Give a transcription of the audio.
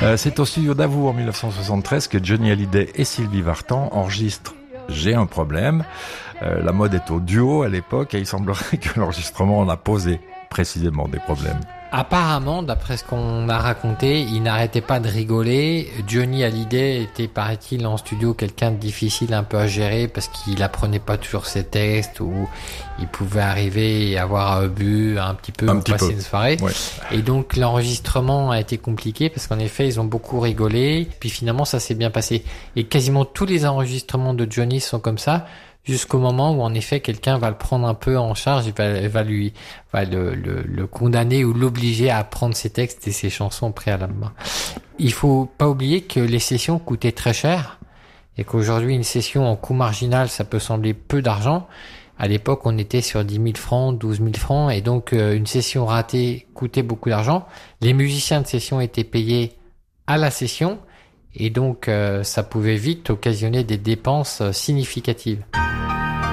C'est au studio Davout en 1973 que Johnny Hallyday et Sylvie Vartan enregistrent J'ai un problème. La mode est au duo à l'époque et il semblerait que l'enregistrement en a posé précisément des problèmes. Apparemment, d'après ce qu'on a raconté, il n'arrêtait pas de rigoler. Johnny Hallyday était, paraît-il, en studio quelqu'un de difficile un peu à gérer parce qu'il apprenait pas toujours ses textes ou il pouvait arriver et avoir bu un petit peu ou passer une soirée. Ouais. Et donc l'enregistrement a été compliqué parce qu'en effet, ils ont beaucoup rigolé. Puis finalement, ça s'est bien passé. Et quasiment tous les enregistrements de Johnny sont comme ça. Jusqu'au moment où en effet quelqu'un va le prendre un peu en charge et va le condamner ou l'obliger à apprendre ses textes et ses chansons préalablement. Il faut pas oublier que les sessions coûtaient très cher et qu'aujourd'hui une session en coût marginal ça peut sembler peu d'argent. À l'époque on était sur 10 000 francs, 12 000 francs et donc une session ratée coûtait beaucoup d'argent. Les musiciens de session étaient payés à la session et donc ça pouvait vite occasionner des dépenses significatives.